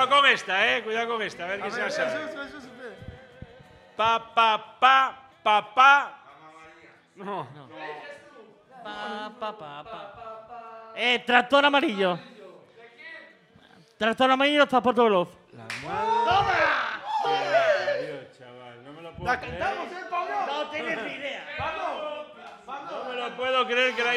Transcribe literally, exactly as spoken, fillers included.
Cuidado con esta, eh. Cuidado con esta. A ver qué se hace. Eso, eso, eso, eso. Pa, pa, pa, pa, pa. No. Pa, pa, pa, pa. Eh, tractor amarillo. Tractor amarillo, transporte veloz. Dios, chaval, no me lo puedo La creer. cantamos, ¿eh, Pablo? No tienes ni idea. Vamos, vamos. No me lo puedo creer que la